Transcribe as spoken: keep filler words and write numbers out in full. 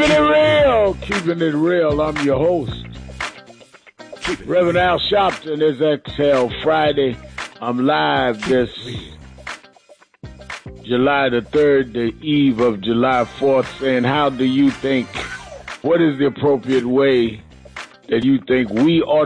Keeping it real, keeping it real. I'm your host, Reverend Al Sharpton. Is Exhale Friday. I'm live this July the third, the eve of July fourth, saying, how do you think, what is the appropriate way that you think we ought